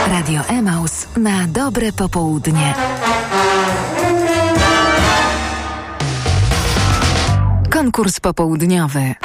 Radio Emaus na dobre popołudnie. Konkurs popołudniowy.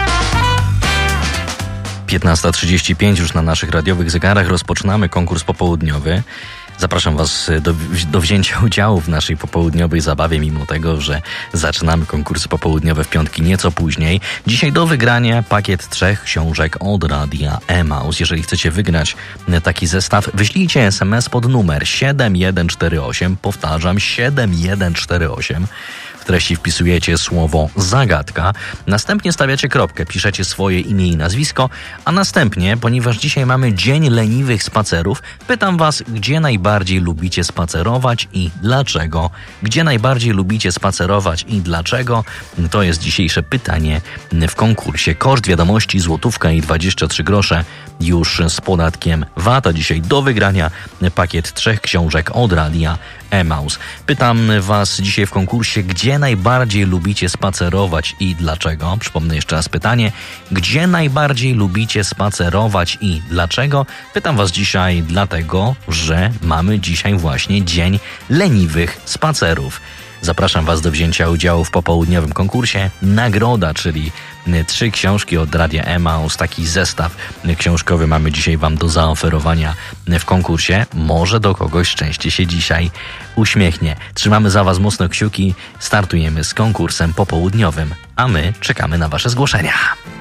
15:35 już na naszych radiowych zegarach rozpoczynamy konkurs popołudniowy. Zapraszam Was do wzięcia udziału w naszej popołudniowej zabawie, mimo tego, że zaczynamy konkursy popołudniowe w piątki nieco później. Dzisiaj do wygrania pakiet 3 książek od Radia Emaus. Jeżeli chcecie wygrać taki zestaw, wyślijcie SMS pod numer 7148, powtarzam 7148. W treści wpisujecie słowo zagadka, następnie stawiacie kropkę, piszecie swoje imię i nazwisko, a następnie, ponieważ dzisiaj mamy Dzień Leniwych Spacerów, pytam Was, gdzie najbardziej lubicie spacerować i dlaczego? Gdzie najbardziej lubicie spacerować i dlaczego? To jest dzisiejsze pytanie w konkursie. Koszt wiadomości złotówka i 23 grosze już z podatkiem VAT, a dzisiaj do wygrania pakiet 3 książek od Radia Emaus. Pytam Was dzisiaj w konkursie, gdzie najbardziej lubicie spacerować i dlaczego? Przypomnę jeszcze raz pytanie, gdzie najbardziej lubicie spacerować i dlaczego? Pytam Was dzisiaj dlatego, że mamy dzisiaj właśnie Dzień Leniwych Spacerów. Zapraszam Was do wzięcia udziału w popołudniowym konkursie. Nagroda, czyli 3 książki od Radia Emaus, taki zestaw książkowy mamy dzisiaj Wam do zaoferowania w konkursie. Może do kogoś szczęście się dzisiaj uśmiechnie. Trzymamy za Was mocno kciuki, startujemy z konkursem popołudniowym, a my czekamy na Wasze zgłoszenia.